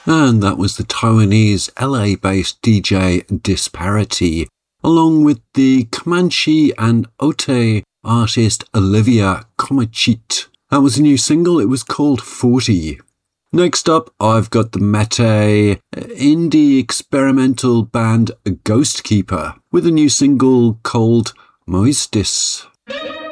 And that was the Taiwanese LA-based DJ Disparity, along with the Comanche and Ote artist Olivia Comachit. That was a new single, it was called 40. Next up, I've got the Mate indie experimental band Ghostkeeper with a new single called Moistis.